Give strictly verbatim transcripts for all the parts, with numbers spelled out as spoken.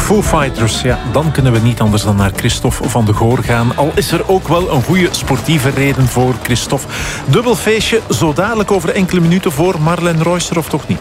Foo Fighters, ja, dan kunnen we niet anders dan naar Christophe van de Goor gaan. Al is er ook wel een goede sportieve reden voor Christophe. Dubbel feestje, zo dadelijk over enkele minuten voor Marlen Reusser, of toch niet?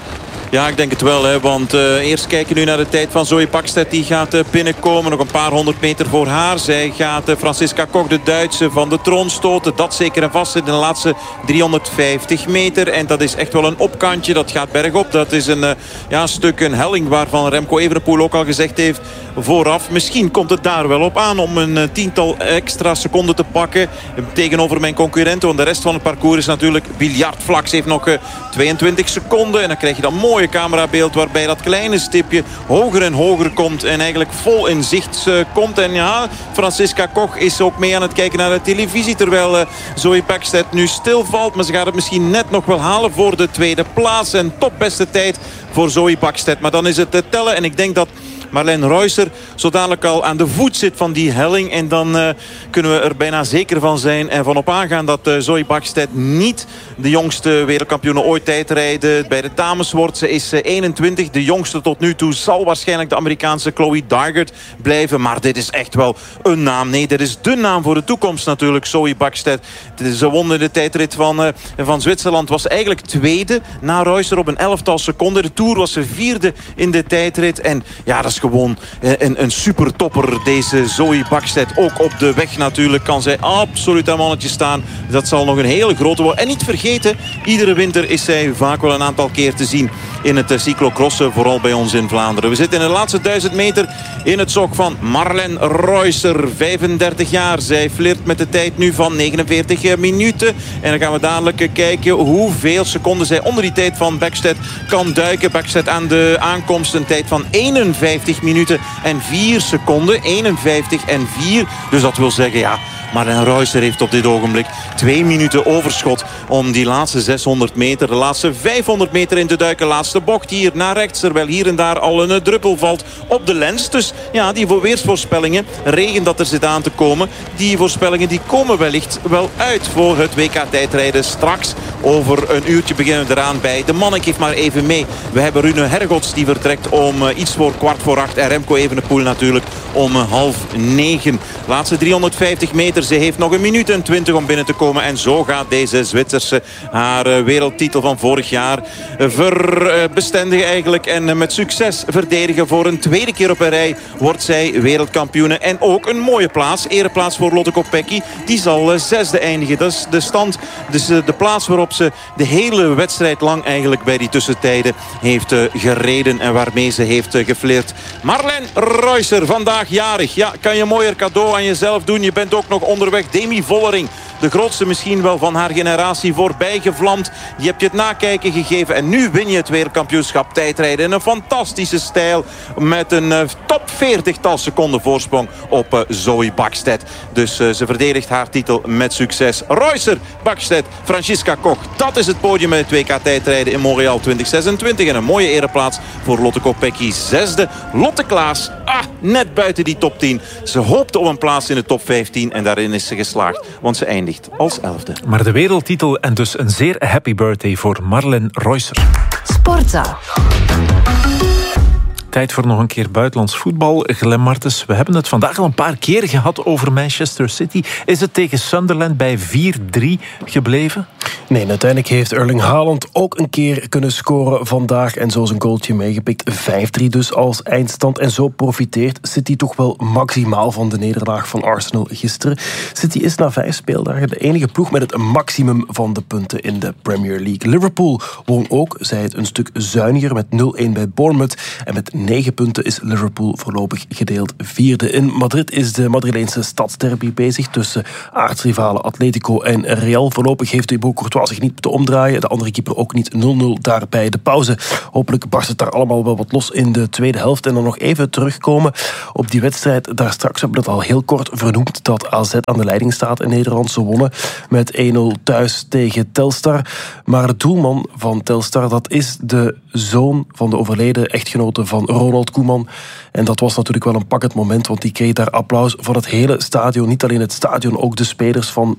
Ja, ik denk het wel. Hè, want uh, eerst kijken we nu naar de tijd van Zoe Bakstedt. Die gaat uh, binnenkomen. Nog een paar honderd meter voor haar. Zij gaat uh, Franziska Koch, de Duitse, van de troon stoten. Dat zeker en vast in de laatste driehonderdvijftig meter. En dat is echt wel een opkantje. Dat gaat bergop. Dat is een uh, ja, stuk, een helling waarvan Remco Evenepoel ook al gezegd heeft vooraf. Misschien komt het daar wel op aan om een uh, tiental extra seconden te pakken tegenover mijn concurrenten. Want de rest van het parcours is natuurlijk biljartvlak. Ze heeft nog uh, tweeëntwintig seconden. En dan krijg je dan mooi camerabeeld waarbij dat kleine stipje hoger en hoger komt en eigenlijk vol in zicht uh, komt. En ja, Franziska Koch is ook mee aan het kijken naar de televisie terwijl uh, Zoe Bakstedt nu stilvalt. Maar ze gaat het misschien net nog wel halen voor de tweede plaats. En topbeste tijd voor Zoe Bakstedt. Maar dan is het uh, tellen en ik denk dat Marlen Reusser zo dadelijk al aan de voet zit van die helling. En dan uh, kunnen we er bijna zeker van zijn en van op aangaan dat uh, Zoe Bakstedt niet de jongste wereldkampioene ooit tijdrijden bij de dames wordt. Ze is uh, eenentwintig. De jongste tot nu toe zal waarschijnlijk de Amerikaanse Chloe Dargert blijven. Maar dit is echt wel een naam. Nee, dit is de naam voor de toekomst natuurlijk. Zoe Bakstedt. Ze won in de tijdrit van, uh, van Zwitserland. Was eigenlijk tweede na Reusser op een elftal seconden. De Tour was ze vierde in de tijdrit. En ja, dat is gewoon een, een supertopper, deze Zoe Bakstedt. Ook op de weg natuurlijk kan zij absoluut aan mannetje staan. Dat zal nog een hele grote worden. En niet vergeten, iedere winter is zij vaak wel een aantal keer te zien in het cyclocrossen, vooral bij ons in Vlaanderen. We zitten in de laatste duizend meter in het zok van Marlen Reusser, vijfendertig jaar. Zij flirt met de tijd nu van negenenveertig minuten. En dan gaan we dadelijk kijken hoeveel seconden zij onder die tijd van Bakstedt kan duiken. Bakstedt aan de aankomst een tijd van eenenvijftig minuten en vier seconden. eenenvijftig en vier. Dus dat wil zeggen, ja, Marlen Reusser heeft op dit ogenblik twee minuten overschot om die laatste zeshonderd meter, de laatste vijfhonderd meter in te duiken. Laatste bocht hier naar rechts, terwijl hier en daar al een druppel valt op de lens. Dus ja, die weersvoorspellingen, regen dat er zit aan te komen, die voorspellingen die komen wellicht wel uit voor het W K tijdrijden straks. Over een uurtje beginnen we eraan bij de mannen. Ik geef maar even mee. We hebben Rune Hergots die vertrekt om uh, iets voor kwart voor acht. En Remco Evenepoel natuurlijk om uh, half negen. Laatste driehonderdvijftig meter. Ze heeft nog een minuut en twintig om binnen te komen. En zo gaat deze Zwitserse haar uh, wereldtitel van vorig jaar uh, verbestendigen eigenlijk. En uh, met succes verdedigen. Voor een tweede keer op een rij wordt zij wereldkampioene. En ook een mooie plaats. Ereplaats voor Lotte Kopecky. Die zal uh, zesde eindigen. Dat is de stand. Dus uh, de plaats waarop ze de hele wedstrijd lang eigenlijk bij die tussentijden heeft uh, gereden. En waarmee ze heeft uh, gefleerd. Marlen Reusser, vandaag jarig. Ja, kan je een mooier cadeau aan jezelf doen. Je bent ook nog onderweg. Demi Vollering, de grootste misschien wel van haar generatie, voorbij gevlamd. Die heb je het nakijken gegeven. En nu win je het wereldkampioenschap tijdrijden in een fantastische stijl. Met een uh, top veertigtal seconden voorsprong op uh, Zoe Bakstedt. Dus uh, ze verdedigt haar titel met succes. Reusser, Bakstedt, Franziska Koch. Dat is het podium met het W K tijdrijden in Montreal twintig zesentwintig. En een mooie ereplaats voor Lotte Kopecky. Zesde. Lotte Klaas, ah, net buiten die top tien. Ze hoopte op een plaats in de top vijftien. En daarin is ze geslaagd. Want ze eindigt als elfde. Maar de wereldtitel en dus een zeer happy birthday voor Marlen Reusser. Sportza. Tijd voor nog een keer buitenlands voetbal. Glenn Martens, we hebben het vandaag al een paar keer gehad over Manchester City. Is het tegen Sunderland bij vier drie gebleven? Nee, uiteindelijk heeft Erling Haaland ook een keer kunnen scoren vandaag. En zo zijn goaltje meegepikt. vijf drie dus als eindstand. En zo profiteert City toch wel maximaal van de nederlaag van Arsenal gisteren. City is na vijf speeldagen de enige ploeg met het maximum van de punten in de Premier League. Liverpool won ook, zij het een stuk zuiniger met nul een bij Bournemouth. En met negen punten is Liverpool voorlopig gedeeld vierde. In Madrid is de Madrileense stadsderby bezig tussen aartsrivalen Atletico en Real. Voorlopig heeft Thibaut Courtois zich niet moeten omdraaien. De andere keeper ook niet. nul nul daar bij de pauze. Hopelijk barst het daar allemaal wel wat los in de tweede helft. En dan nog even terugkomen op die wedstrijd. Daar straks hebben we het al heel kort vernoemd dat A Z aan de leiding staat in Nederland. Ze wonnen met één nul thuis tegen Telstar. Maar de doelman van Telstar, dat is de zoon van de overleden echtgenote van Ronald Koeman. En dat was natuurlijk wel een pakkend moment, want die kreeg daar applaus van het hele stadion. Niet alleen het stadion, ook de spelers van